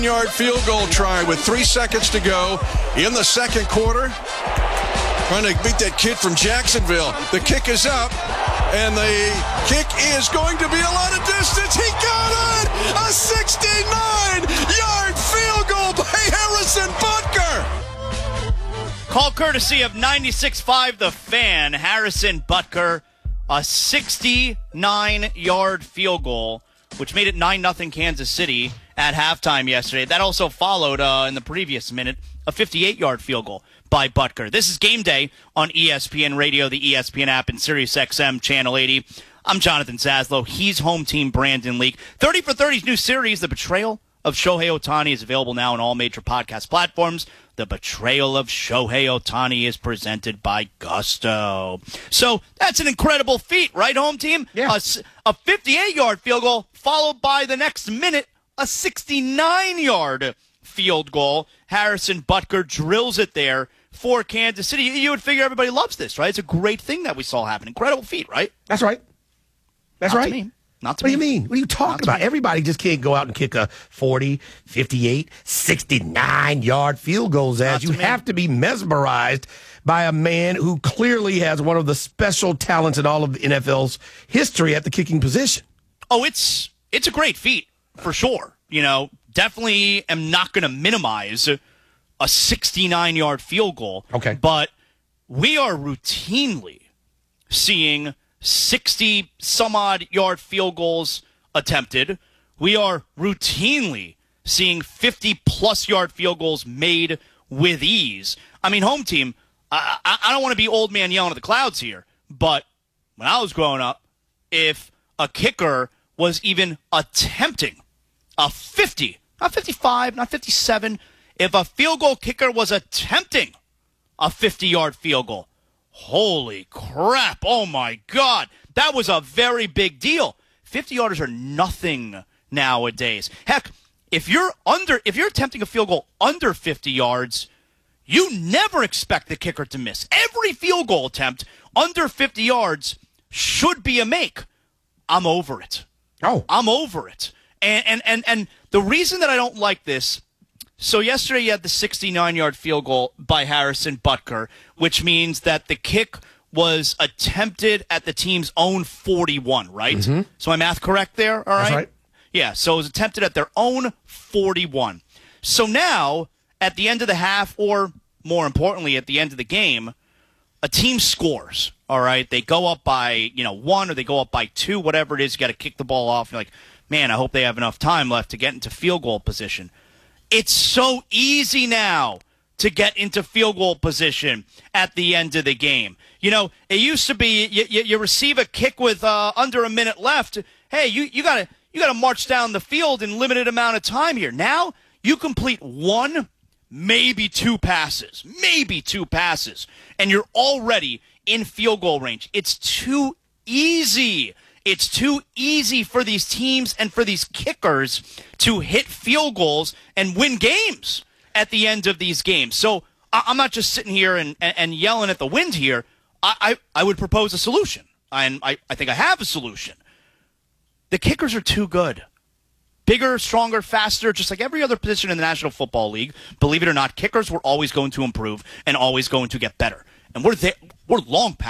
Yard field goal try with 3 seconds to go in the second quarter. Trying to beat that kid from Jacksonville. The kick is up, and the kick is going to be a lot of distance. He got it! A 69-yard field goal by Harrison Butker! Call courtesy of 96.5 The Fan. Harrison Butker, a 69-yard field goal, which made it 9-0 Kansas City at halftime yesterday. That also followed, in the previous minute, a 58-yard field goal by Butker. This is Game Day on ESPN Radio, the ESPN app, and SiriusXM Channel 80. I'm Jonathan Zaslow. He's home team Brandon Leak. 30 for 30's new series, The Betrayal of Shohei Ohtani, is available now on all major podcast platforms. The Betrayal of Shohei Ohtani is presented by Gusto. So that's an incredible feat, right, home team? Yeah. A 58-yard field goal followed by the next minute a 69-yard field goal. Harrison Butker drills it there for Kansas City. You would figure everybody loves this, right? It's a great thing that we saw happen. Incredible feat, right? That's right. That's Not right. To me. Not to What me. do you mean? What are you talking about? Everybody just can't go out and kick a 40, 58, 69-yard field goal, Zaz. You have to be mesmerized by a man who clearly has one of the special talents in all of the NFL's history at the kicking position. Oh, it's a great feat, for sure. You know, definitely am not going to minimize a 69-yard field goal. Okay. But we are routinely seeing 60-some-odd yard field goals attempted. We are routinely seeing 50-plus yard field goals made with ease. I mean, home team, I don't want to be old man yelling at the clouds here, but when I was growing up, if a kicker was even attempting a 50, not 55, not 57, if a field goal kicker was attempting a 50-yard field goal, holy crap, oh my God, that was a very big deal. 50-yarders are nothing nowadays. Heck, if you're attempting a field goal under 50 yards, you never expect the kicker to miss. Every field goal attempt under 50 yards should be a make. I'm over it. Oh. I'm over it. And the reason that I don't like this, so yesterday you had the 69-yard field goal by Harrison Butker, which means that the kick was attempted at the team's own 41, right? Mm-hmm. So my math correct there? All right? That's right. Yeah, so it was attempted at their own 41. So now, at the end of the half, or more importantly, at the end of the game, a team scores, all right? They go up by, 1 or they go up by 2, whatever it is. You got to kick the ball off. You're like, man, I hope they have enough time left to get into field goal position. It's so easy now to get into field goal position at the end of the game. It used to be you receive a kick with under a minute left. Hey, you got to march down the field in limited amount of time here. Now you complete 1, maybe 2 passes, and you're already in field goal range. It's too easy. It's too easy for these teams and for these kickers to hit field goals and win games at the end of these games. So I'm not just sitting here and yelling at the wind here. I would propose a solution, and I think I have a solution. The kickers are too good. Bigger, stronger, faster, just like every other position in the National Football League. Believe it or not, kickers were always going to improve and always going to get better. And we're long past